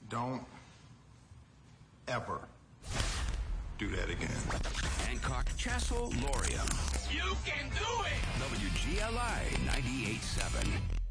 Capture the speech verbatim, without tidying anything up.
Don't ever do that again. Hancock, Castle, Loria. You can do it! W G L I ninety-eight point seven.